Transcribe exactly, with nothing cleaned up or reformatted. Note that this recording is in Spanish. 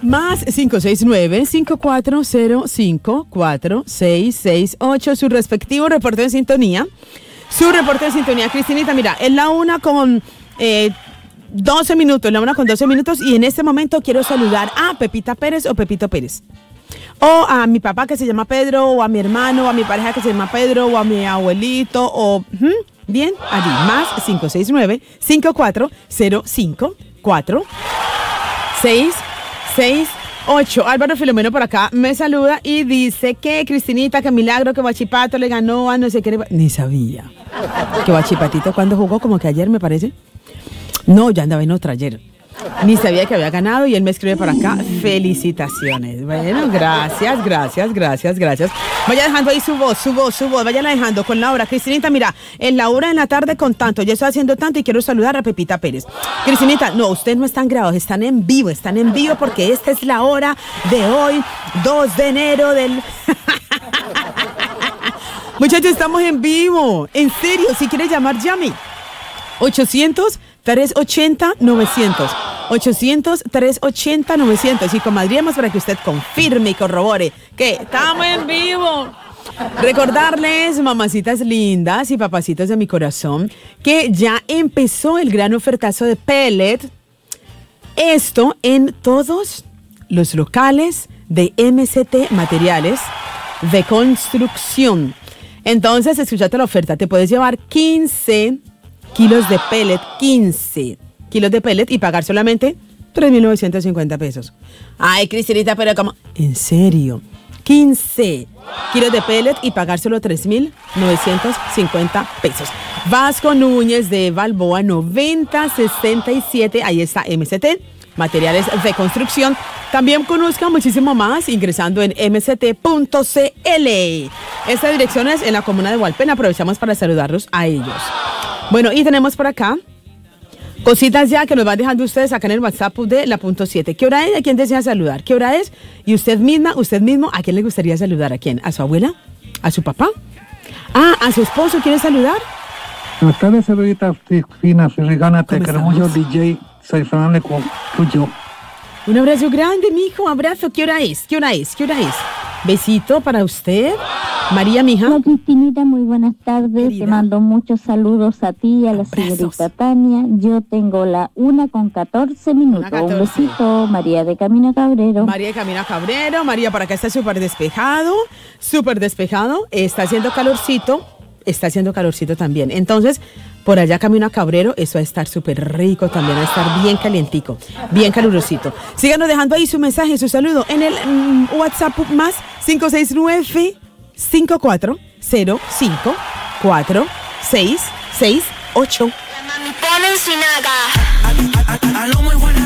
Más cinco seis nueve, cinco cuatro cero cinco, cuatro seis seis ocho. Su respectivo reporte de sintonía. Su reporte de sintonía, Cristinita, mira, es la una con eh, doce minutos, la una con doce minutos, y en este momento quiero saludar a Pepita Pérez o Pepito Pérez. O a mi papá que se llama Pedro, o a mi hermano, o a mi pareja que se llama Pedro, o a mi abuelito, o... ¿hmm? Bien, allí, más cinco seis nueve, cinco cuatro cero cinco, cuatro seis seis ocho. Álvaro Filomeno por acá me saluda y dice que Cristinita, que milagro que Guachipato le ganó a no sé qué. Ni sabía. Que Guachipatito cuando jugó, como que ayer me parece. No, ya andaba en otra ayer. Ni sabía que había ganado y él me escribe por acá, felicitaciones. Bueno, gracias, gracias, gracias, gracias. Vaya dejando ahí su voz, su voz, su voz, váyala dejando con la hora. Cristinita, mira, en la hora de la tarde con tanto, yo estoy haciendo tanto y quiero saludar a Pepita Pérez. Cristinita, no, ustedes no están grabados, están en vivo, están en vivo porque esta es la hora de hoy, dos de enero del... Muchachos, estamos en vivo, en serio, si quieres llamar, llame. ochocientos, tres ochenta, novecientos. ochocientos, tres ochenta, novecientos. Y comadríamos para que usted confirme y corrobore que estamos en vivo. Recordarles, mamacitas lindas y papacitos de mi corazón, que ya empezó el gran ofertazo de pellet. Esto en todos los locales de M C T Materiales de Construcción. Entonces, escúchate la oferta. Te puedes llevar quince kilos de pellet, quince kilos de pellet y pagar solamente tres mil novecientos cincuenta pesos. Ay, Cristinita, pero ¿cómo? En serio, quince kilos de pellet y pagar solo tres mil novecientos cincuenta pesos. Vasco Núñez de Balboa noventa sesenta y siete, ahí está M C T, Materiales de Construcción. También conozca muchísimo más ingresando en m c t punto c l. Esta dirección es en la comuna de Hualpén. Aprovechamos para saludarlos a ellos. Bueno, y tenemos por acá cositas ya que nos van dejando ustedes acá en el WhatsApp de la punto siete. ¿Qué hora es? ¿A quién desea saludar? ¿Qué hora es? Y usted misma, usted mismo, ¿a quién le gustaría saludar? ¿A quién? ¿A su abuela? ¿A su papá? Ah, ¿a su esposo quiere saludar? Buenas tardes, señorita Fina Ferrigana, te queremos yo, D J, soy Fernando Cuyo. Un abrazo grande, mijo, abrazo. ¿Qué hora es? ¿Qué hora es? ¿Qué hora es? Besito para usted. María, mija. Hola, Cristinita, muy buenas tardes. Querida. Te mando muchos saludos a ti y a la Abrazos. señorita Tania. Yo tengo la una con catorce minutos. Una catorce. Un besito, María de Camino Cabrero. María de Camino Cabrero. María, por acá está súper despejado. Súper despejado. Está haciendo calorcito. Está haciendo calorcito también. Entonces, por allá Camino a Cabrero, eso va a estar súper rico también, va a estar bien calientico, bien calurosito. Síganos dejando ahí su mensaje, su saludo en el um, WhatsApp más cinco seis nueve, cinco cuatro cero cinco, cuatro seis seis ocho. Mami, ponen sin nada.